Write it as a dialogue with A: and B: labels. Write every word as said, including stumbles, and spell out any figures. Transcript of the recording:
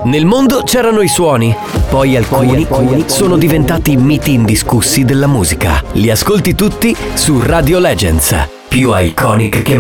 A: Nel mondo c'erano i suoni, poi alcuni, poi alcuni sono diventati miti indiscussi della musica. Li ascolti tutti su Radio Legends, più iconic che